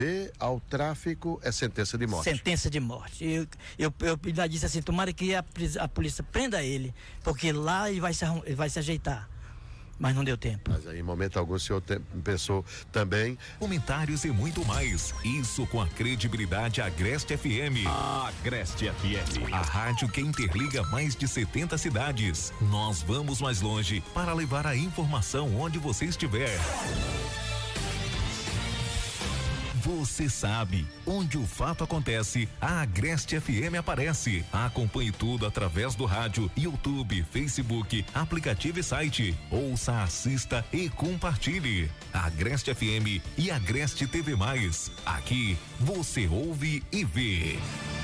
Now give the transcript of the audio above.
ao tráfico é sentença de morte. Sentença de morte. Eu já disse assim, tomara que a polícia prenda ele, porque lá ele vai se ajeitar. Mas não deu tempo. Mas aí, em momento algum, o senhor pensou também. Comentários e muito mais. Isso com a credibilidade Agreste FM. Agreste FM. A rádio que interliga mais de 70 cidades. Nós vamos mais longe para levar a informação onde você estiver. Você sabe, onde o fato acontece, a Agreste FM aparece. Acompanhe tudo através do rádio, YouTube, Facebook, aplicativo e site. Ouça, assista e compartilhe. Agreste FM e Agreste TV+. Aqui, você ouve e vê.